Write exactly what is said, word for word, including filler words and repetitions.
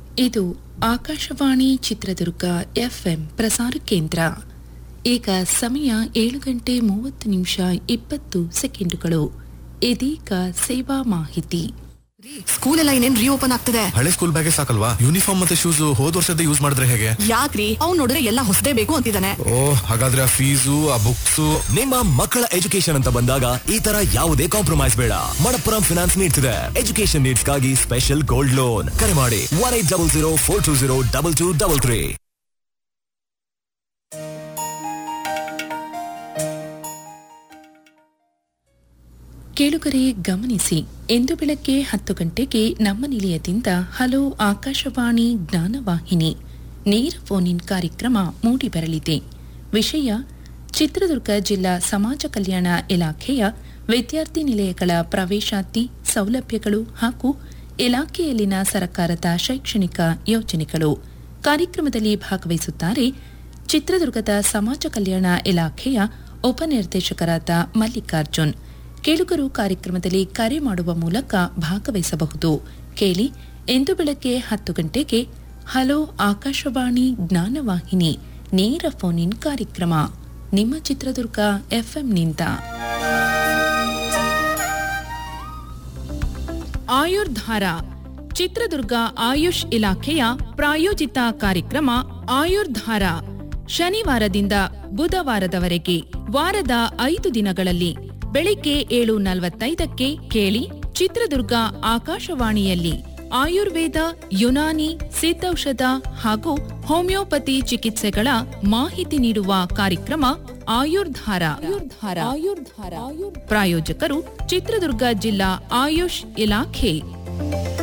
ಇದು ಆಕಾಶವಾಣಿ ಚಿತ್ರದುರ್ಗ ಎಫ್ಎಂ ಪ್ರಸಾರ ಕೇಂದ್ರ. ಈಗ ಸಮಯ ಏಳು ಗಂಟೆ ಮೂವತ್ತು ನಿಮಿಷ ಇಪ್ಪತ್ತು ಸೆಕೆಂಡುಗಳು. ಇದೀಗ ಸೇವಾ ಮಾಹಿತಿ. ಸ್ಕೂಲ್ ಎಲ್ಲ ಇನ್ನೇನ್ ರೀಓಪನ್ ಆಗ್ತದೆ. ಹಳೆ ಸ್ಕೂಲ್ ಬ್ಯಾಗೇ ಸಾಕಲ್ವಾ, ಯೂನಿಫಾರ್ಮ್ ಮತ್ತೆ ಶೂಸ್ ಹೋದ್ ವರ್ಷದ ಯೂಸ್ ಮಾಡಿದ್ರೆ ಹೇಗೆ? ಯಾಕ್ರಿ, ಅವ್ನು ನೋಡಿದ್ರೆ ಎಲ್ಲ ಹೊಸದೇ ಬೇಕು ಅಂತಿದ್ದಾನೆ. ಓ, ಹಾಗಾದ್ರೆ ಆ ಫೀಸು ಆ ಬುಕ್ಸ್. ನಿಮ್ಮ ಮಕ್ಕಳ ಎಜುಕೇಶನ್ ಅಂತ ಬಂದಾಗ ಈ ತರ ಯಾವುದೇ ಕಾಂಪ್ರಮೈಸ್ ಬೇಡ. ಮಣಪ್ಪುರಂ ಫಿನಾನ್ಸ್ ನೀಡ್ಸ್ ಇದೆ ಎಜುಕೇಶನ್ ನೀಡ್ಸ್ ಗಾಗಿ ಸ್ಪೆಷಲ್ ಗೋಲ್ಡ್ ಲೋನ್. ಕರೆ ಮಾಡಿ one eight double zero four two zero double two double three. ಕೇಳುಗರೆ ಗಮನಿಸಿ, ಇಂದು ಬೆಳಗ್ಗೆ ಹತ್ತು ಗಂಟೆಗೆ ನಮ್ಮ ನಿಲಯದಿಂದ ಹಲೋ ಆಕಾಶವಾಣಿ ಜ್ಞಾನವಾಹಿನಿ ನೇರ ಫೋನ್ ಇನ್ ಕಾರ್ಯಕ್ರಮ ಮೂಡಿಬರಲಿದೆ. ವಿಷಯ ಚಿತ್ರದುರ್ಗ ಜಿಲ್ಲಾ ಸಮಾಜ ಕಲ್ಯಾಣ ಇಲಾಖೆಯ ವಿದ್ಯಾರ್ಥಿ ನಿಲಯಗಳ ಪ್ರವೇಶಾತಿ ಸೌಲಭ್ಯಗಳು ಹಾಗೂ ಇಲಾಖೆಯಲ್ಲಿನ ಸರ್ಕಾರದ ಶೈಕ್ಷಣಿಕ ಯೋಜನೆಗಳು. ಕಾರ್ಯಕ್ರಮದಲ್ಲಿ ಭಾಗವಹಿಸುತ್ತಾರೆ ಚಿತ್ರದುರ್ಗದ ಸಮಾಜ ಕಲ್ಯಾಣ ಇಲಾಖೆಯ ಉಪನಿರ್ದೇಶಕರಾದ ಮಲ್ಲಿಕಾರ್ಜುನ್. ಕೇಳುಗರು ಕಾರ್ಯಕ್ರಮದಲ್ಲಿ ಕರೆ ಮಾಡುವ ಮೂಲಕ ಭಾಗವಹಿಸಬಹುದು. ಕೇಳಿ, ಇಂದು ಬೆಳಗ್ಗೆ ಹತ್ತು ಗಂಟೆಗೆ ಹಲೋ ಆಕಾಶವಾಣಿ ಜ್ಞಾನವಾಹಿನಿ ನೇರ ಫೋನ್ ಇನ್ ಕಾರ್ಯಕ್ರಮ ನಿಮ್ಮ ಚಿತ್ರದುರ್ಗ ಎಫ್ಎಂನಿಂದ. ಆಯುರ್ಧಾರ ಚಿತ್ರದುರ್ಗ ಆಯುಷ್ ಇಲಾಖೆಯ ಪ್ರಾಯೋಜಿತ ಕಾರ್ಯಕ್ರಮ ಆಯುರ್ಧಾರ ಶನಿವಾರದಿಂದ ಬುಧವಾರದವರೆಗೆ ವಾರದ ಐದು ದಿನಗಳಲ್ಲಿ ಬೆಳಿಗ್ಗೆ ಏಳು ನಲವತ್ತೈದಕ್ಕೆ ಕೇಳಿ. ಚಿತ್ರದುರ್ಗ ಆಕಾಶವಾಣಿಯಲ್ಲಿ ಆಯುರ್ವೇದ, ಯುನಾನಿ, ಸಿದ್ಧೌಷಧ ಹಾಗೂ ಹೋಮಿಯೋಪತಿ ಚಿಕಿತ್ಸೆಗಳ ಮಾಹಿತಿ ನೀಡುವ ಕಾರ್ಯಕ್ರಮ ಆಯುರ್ಧಾರ. ಆಯುರ್ಧಾರ ಪ್ರಾಯೋಜಕರು ಚಿತ್ರದುರ್ಗ ಜಿಲ್ಲಾ ಆಯುಷ್ ಇಲಾಖೆ.